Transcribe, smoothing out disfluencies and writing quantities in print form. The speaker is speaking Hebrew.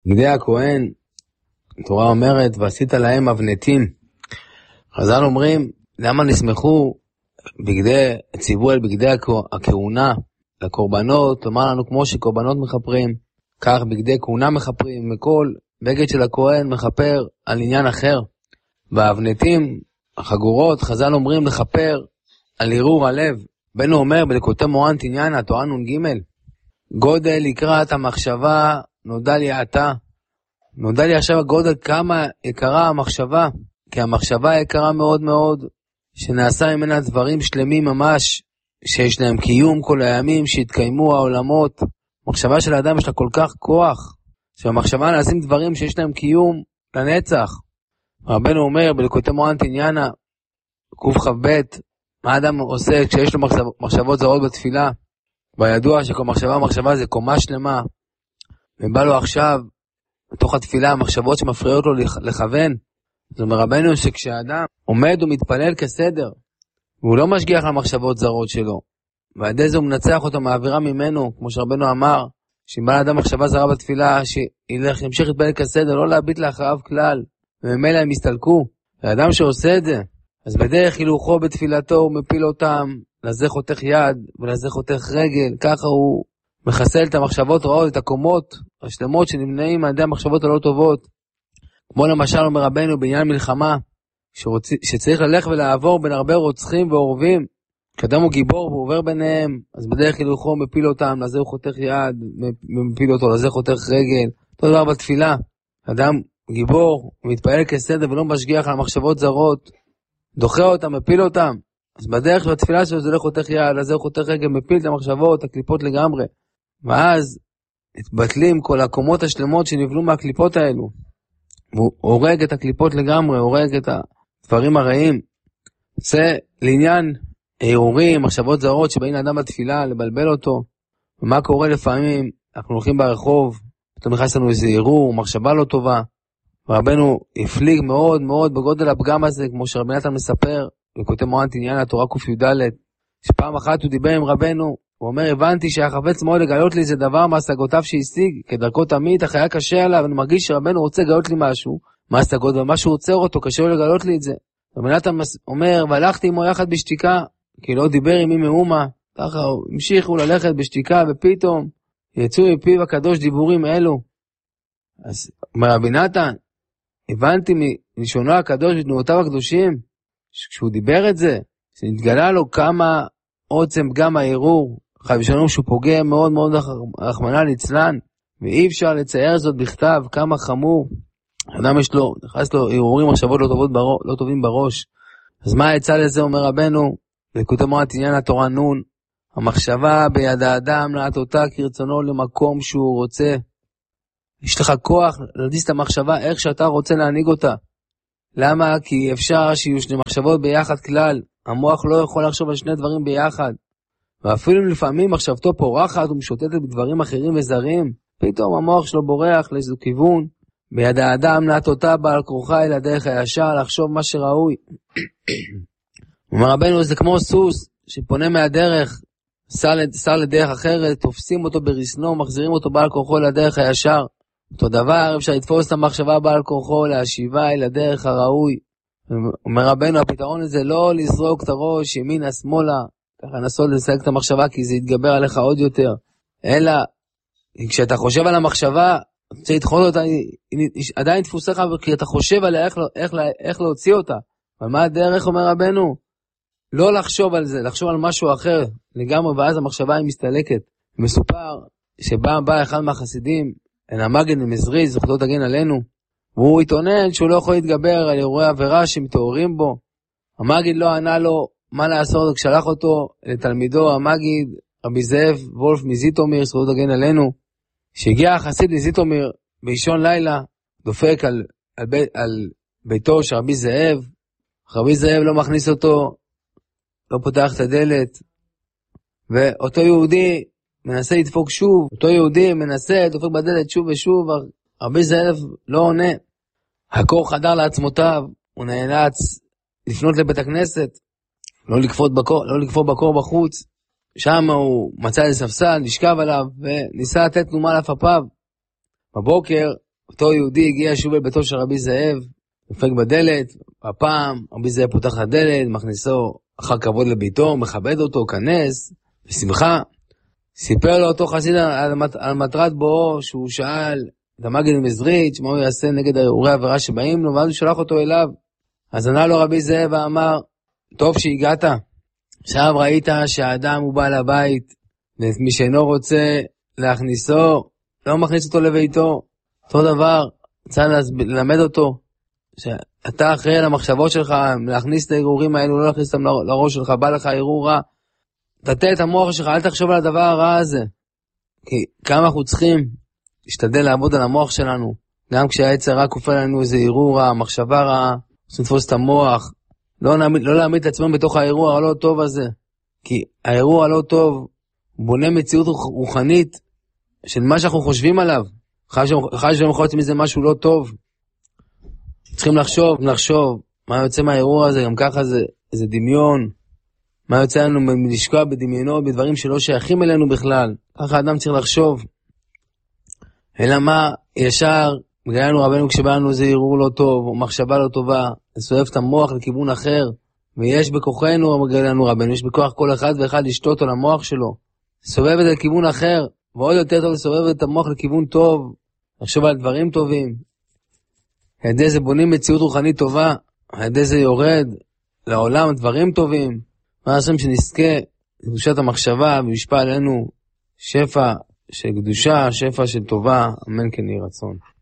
בגדי הכהן, התורה אומרת, ועשית להם מבנתים. חז"ל אומרים, למה נסמכו בגדי, ציוו על בגדי הכהונה לקורבנות, לומר לנו כמו שקורבנות מחפרים, כך בגדי כהונה מחפרים, וכל בגד של הכהן מחפר על עניין אחר. והאבנתים, החגורות, חז"ל אומרים לחפר על ערעור הלב. בנו אומר בליקוטי מוהר"ן תניאנה, תורה נ"ג, גודל לקראת המחשבה נודע לי עתה. נודע לי עכשיו הגודל כמה יקרה המחשבה, כי המחשבה יקרה מאוד מאוד, שנעשה ממנה דברים שלמים ממש, שיש להם קיום כל הימים, שהתקיימו העולמות. מחשבה של האדם יש לה כל כך כוח, שהמחשבה נעשים דברים שיש להם קיום לנצח. רבנו אומר בליקוטי מוהר"ן תניאנה, קכ"ב, מה האדם עושה כשיש לו מחשבות זרות בתפילה? וידוע שכל מחשבה זה קומה שלמה, ובא לו עכשיו בתוך התפילה המחשבות שמפריעות לו לכוון. זאת אומרת רבנו שכשהאדם עומד ומתפלל כסדר, והוא לא משגיח למחשבות זרות שלו, ועד איזה הוא מנצח אותו, מעבירה ממנו, כמו שרבנו אמר, שאם בא לאדם מחשבה זרה בתפילה, שימשיך להתפלל כסדר, לא להביט לאחריו כלל, וממילא הם יסתלקו. האדם שעושה את זה, אז בדרך הילוכו בתפילתו הוא מפיל אותם, לזה חותך יד ולזה חותך רגל, ככה הוא מחסל את המחשבות רעות, את הקומות השלמות שנמנעים על ידי המחשבות הלא טובות. כמו למשל אומר רבנו בעניין מלחמה, שצריך ללך ולעבור בין הרבה רוצחים ועורבים, כשאדם הוא גיבור והוא עובר ביניהם, אז בדרך הילוכו הוא מפיל אותם, לזה הוא חותך יד ומפיל אותו, לזה חותך רגל. אותו דבר בתפילה, אדם גיבור, הוא מתפעל כסדר ולא משגיח על המחשבות זרות, דוחה אותם, מפיל אותם, אז בדרך בתפילה שלו זה לא חותך יד, לזה הוא חותך רגל, מפיל את המחשבות, הקליפות לגמרי, ואז התבטלים כל הקומות השלמות שנבלו מהקליפות האלו, והוא הורג את הקליפות לגמרי, הורג את הדברים הרעים. זה לעניין הערעורים, מחשבות זרות שבאים לאדם בתפילה לבלבל אותו. ומה קורה לפעמים? אנחנו הולכים ברחוב, פתאום נכנס לנו איזה ערעור, מחשבה לא טובה, ורבנו הפליג מאוד מאוד בגודל הפגם הזה, כמו שרבי נתן מספר בליקוטי מוהר"ן תניאנה, תורה ק"ד, שפעם אחת הוא דיבר עם רבנו, הוא אומר, הבנתי שהחפץ מאוד לגלות לי איזה דבר מהשגותיו שהשיג, כדרכו תמיד, אך היה קשה עליו, אני מרגיש שרבנו רוצה לגלות לי משהו, מהשגות, ומה שהוא עוצר אותו, קשה לו לגלות לי את זה. רבי נתן אומר, והלכתי עמו יחד בשתיקה, כי לא דיבר עמי מאומה, ככה המשיכו ללכת בשתיקה, ופתאום יצאו מפיו הקדוש דיבורים אלו. אז אומר רבי נתן, הבנתי מלשונו הקדוש ותנועותיו הקדושים, כשהוא דיבר את זה, שנתגלה לו כמה עוצם גם הערעור, חייב שלום שהוא פוגע מאוד מאוד רחמנא ליצלן, ואי אפשר לצייר זאת בכתב, כמה חמור. אדם יש לו, נכנס לו ערעורים מחשבות לא טובים בראש. אז מה העצה לזה אומר רבנו? בליקוטי מוהר"ן תניאנה תורה נ', המחשבה ביד האדם להטותה כרצונו למקום שהוא רוצה. יש לך כוח להזיז את המחשבה איך שאתה רוצה להנהיג אותה. למה? כי אפשר שיהיו שני מחשבות ביחד כלל. המוח לא יכול לחשוב על שני דברים ביחד. ואפילו לפעמים מחשבתו פורחת ומשוטטת בדברים אחרים וזרים, פתאום המוח שלו בורח לאיזו כיוון. ביד האדם להטותה בעל כורחה אל הדרך הישר, לחשוב מה שראוי. אומר רבנו, זה כמו סוס שפונה מהדרך, סר לדרך אחרת, תופסים אותו ברסנו, מחזירים אותו בעל כורחו אל הדרך הישר. אותו דבר, אפשר לתפוס את המחשבה בעל כורחו, להשיבה אל הדרך הראוי. אומר רבנו, הפתרון לזה לא לזרוק את הראש ימינה שמאלה, ככה נסות לסייג את המחשבה כי זה יתגבר עליך עוד יותר, אלא כשאתה חושב על המחשבה, רוצה לדחות אותה, עדיין תפוס לך, כי אתה חושב עליה איך להוציא אותה. אבל מה הדרך, אומר רבנו? לא לחשוב על זה, לחשוב על משהו אחר לגמרי, ואז המחשבה היא מסתלקת. מסופר שבא אחד מהחסידים, המגן המזריז, זכותו תגן עלינו, והוא התעונן שהוא לא יכול להתגבר על אירועי עבירה שמתעוררים בו. המגיד לא ענה לו מה לעשות, כשלח אותו לתלמידו המגיד רבי זאב וולף מזיתומיר, זכותו תגן עלינו, שהגיע החסיד לזיתומיר באישון לילה, דופק על ביתו של רבי זאב, רבי זאב לא מכניס אותו, לא פותח את הדלת, ואותו יהודי מנסה לדפוק שוב, אותו יהודי מנסה לדפוק בדלת שוב ושוב, רבי זאב לא עונה. הקור חדר לעצמותיו, הוא נאלץ לפנות לבית הכנסת, לא לקפוא בקור בחוץ. שם הוא מצא איזה ספסל, נשכב עליו וניסה לתת תנומה לפפיו. בבוקר אותו יהודי הגיע שוב אל ביתו של רבי זאב, דופק בדלת, הפעם רבי זאב פותח לדלת, מכניסו אחר כבוד לביתו, מכבד אותו, כנס, בשמחה. סיפר לו אותו חסיד על מטרת בואו, שהוא שאל את המגיד מזריץ' מה הוא יעשה נגד אירועי העבירה שבאים לו, ואז הוא שלח אותו אליו. אז ענה לו רבי זאב ואמר, טוב שהגעת, עכשיו ראית שהאדם הוא בעל הבית, ומי שאינו רוצה להכניסו, לא מכניס אותו לביתו. אותו דבר, צריך ללמד אותו, שאתה אחראי על המחשבות שלך, להכניס את האירורים האלו, לא להכניס אותם לראש שלך, בא לך אירור רע, תטה את המוח שלך, אל תחשוב על הדבר הרע הזה. כי כמה אנחנו צריכים להשתדל לעבוד על המוח שלנו, גם כשהיצר רע כופה לנו איזה אירור רע, מחשבה רעה, צריכים לתפוס את המוח, לא להעמיד את עצמם בתוך האירוע הלא טוב הזה. כי האירוע הלא טוב בונה מציאות רוחנית של מה שאנחנו חושבים עליו. חייב שלא יכול להיות מזה משהו לא טוב. צריכים לחשוב מה יוצא מהאירוע הזה, גם ככה זה דמיון. מה יוצא לנו מלשקוע בדמיונות, בדברים שלא שייכים אלינו בכלל. ככה האדם צריך לחשוב. אלא מה, ישר, מגלה לנו רבנו כשבא לנו איזה אירוע לא טוב, או מחשבה לא טובה, לסובב את המוח לכיוון אחר, ויש בכוחנו, מגלה לנו רבנו, יש בכוח כל אחד ואחד לשתות על המוח שלו. לסובב את זה לכיוון אחר, ועוד יותר טוב לסובב את המוח לכיוון טוב, לחשוב על דברים טובים. על ידי זה בונים מציאות רוחנית טובה, על ידי זה יורד לעולם דברים טובים. מה עושים שנזכה לקדושת המחשבה וישפע עלינו שפע של קדושה, שפע של טובה, אמן כן יהי רצון.